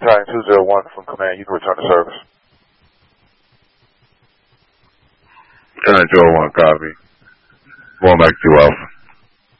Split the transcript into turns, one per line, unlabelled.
Battalion 201 from command. You can return to service.
Battalion 201, copy. Going back to Alpha.